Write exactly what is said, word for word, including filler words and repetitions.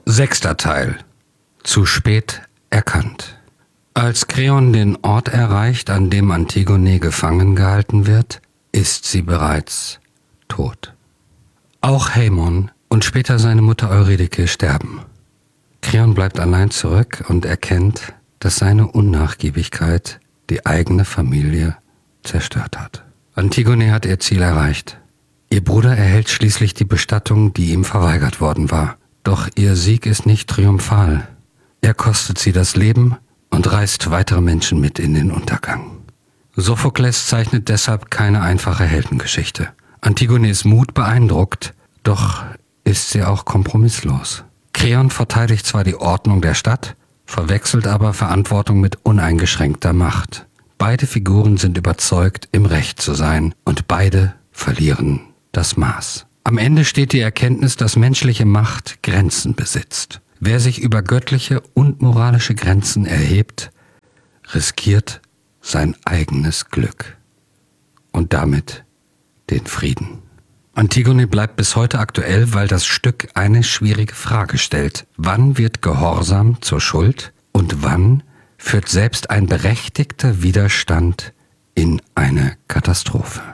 Sechster Teil. Zu spät erkannt. Als Kreon den Ort erreicht, an dem Antigone gefangen gehalten wird, ist sie bereits tot. Auch Haemon und später seine Mutter Eurydike sterben. Kreon bleibt allein zurück und erkennt, dass seine Unnachgiebigkeit die eigene Familie zerstört hat. Antigone hat ihr Ziel erreicht. Ihr Bruder erhält schließlich die Bestattung, die ihm verweigert worden war. Doch ihr Sieg ist nicht triumphal. Er kostet sie das Leben und reißt weitere Menschen mit in den Untergang. Sophokles zeichnet deshalb keine einfache Heldengeschichte. Antigones Mut beeindruckt, doch ist sie auch kompromisslos. Kreon verteidigt zwar die Ordnung der Stadt, verwechselt aber Verantwortung mit uneingeschränkter Macht. Beide Figuren sind überzeugt, im Recht zu sein, und beide verlieren das Maß. Am Ende steht die Erkenntnis, dass menschliche Macht Grenzen besitzt. Wer sich über göttliche und moralische Grenzen erhebt, riskiert sein eigenes Glück und damit den Frieden. Antigone bleibt bis heute aktuell, weil das Stück eine schwierige Frage stellt. Wann wird Gehorsam zur Schuld und wann führt selbst ein berechtigter Widerstand in eine Katastrophe?